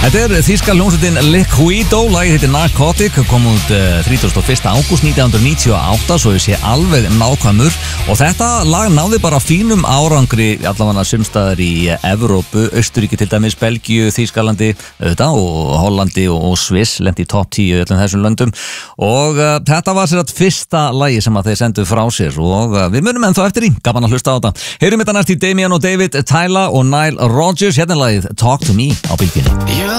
Þetta þýska hljómsveitin Liquido, lagið heitir Narcotic, kom út 31. ágúst 1998, svo ég sé alveg nákvæmur, og þetta lag náði bara fínum árangri allavega sumstaðar í Evrópu, Austurríki til dæmis, Belgíu, Þýskalandi og Hollandi og Sviss, lenti í topp 10 í öllum þessum löndum, og þetta var sér að fyrsta lagi sem að þeir sendu frá sér, og við munum ennþá eftir í, gaman að hlusta á þetta. Heyrum þetta næst í Damien og David, Tyla og Nile Rodgers, hérna er lagið Talk to Me á Bylgjunni.